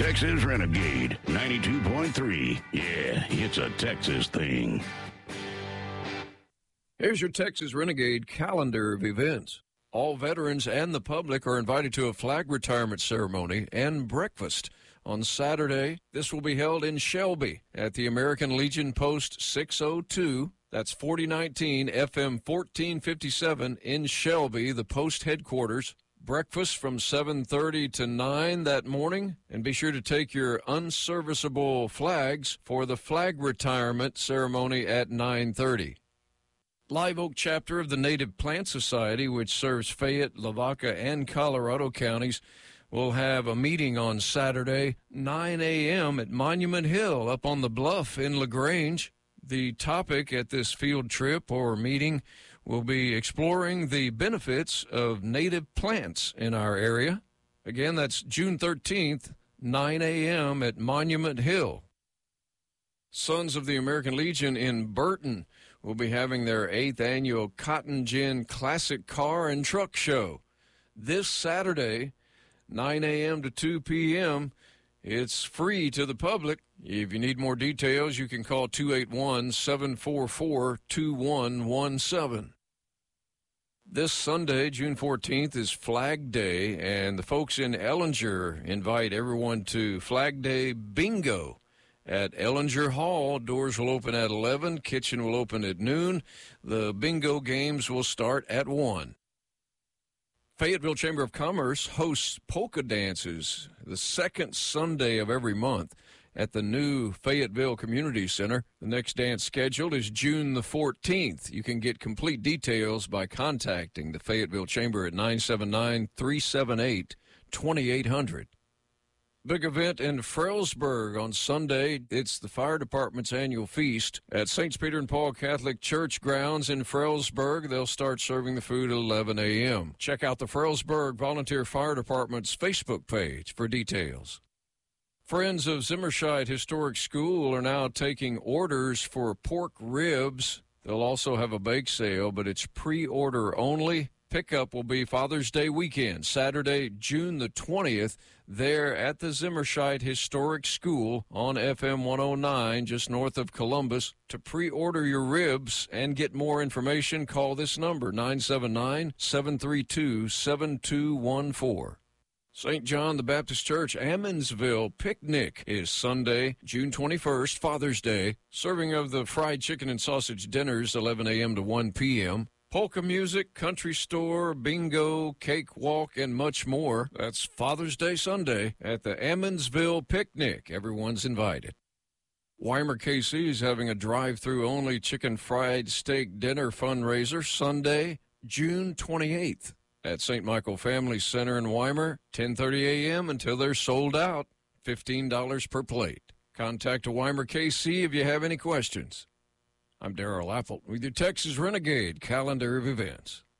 Texas Renegade 92.3. Yeah, it's a Texas thing. Here's your Texas Renegade calendar of events. All veterans and the public are invited to a flag retirement ceremony and breakfast on Saturday. This will be held in Shelby at the American Legion Post 602. That's 4019 FM 1457 in Shelby, the post headquarters. Breakfast from 7:30 to 9 that morning. And be sure to take your unserviceable flags for the flag retirement ceremony at 9:30. Live Oak chapter of the Native Plant Society, which serves Fayette, Lavaca, and Colorado counties, will have a meeting on Saturday, 9 a.m. at Monument Hill up on the bluff in LaGrange. The topic at this field trip or meeting will be exploring the benefits of native plants in our area. Again, that's June 13th, 9 a.m. at Monument Hill. Sons of the American Legion in Burton will be having their 8th annual Cotton Gin Classic Car and Truck Show this Saturday, 9 a.m. to 2 p.m. It's free to the public. If you need more details, you can call 281-744-2117. This Sunday, June 14th, is Flag Day, and the folks in Ellinger invite everyone to Flag Day Bingo at Ellinger Hall. Doors will open at 11. Kitchen will open at noon. The bingo games will start at 1. Fayetteville Chamber of Commerce hosts polka dances the second Sunday of every month at the new Fayetteville Community Center. The next dance scheduled is June the 14th. You can get complete details by contacting the Fayetteville Chamber at 979-378-2800. Big event in Frellsburg on Sunday. It's the fire department's annual feast at St. Peter and Paul Catholic Church grounds in Frellsburg. They'll start serving the food at 11 a.m. Check out the Frellsburg Volunteer Fire Department's Facebook page for details. Friends of Zimmerscheid Historic School are now taking orders for pork ribs. They'll also have a bake sale, but it's pre-order only. Pickup will be Father's Day weekend, Saturday, June the 20th, there at the Zimmerscheid Historic School on FM 109, just north of Columbus. To pre-order your ribs and get more information, call this number, 979-732-7214. St. John the Baptist Church Ammonsville Picnic is Sunday, June 21st, Father's Day. Serving of the fried chicken and sausage dinners, 11 a.m. to 1 p.m. Polka music, country store, bingo, cake walk, and much more. That's Father's Day Sunday at the Ammonsville Picnic. Everyone's invited. Weimar KC is having a drive-through only chicken fried steak dinner fundraiser Sunday, June 28th at St. Michael Family Center in Weimar, 10:30 a.m. until they're sold out, $15 per plate. Contact Weimar KC if you have any questions. I'm Darrell Apple with your Texas Renegade calendar of events.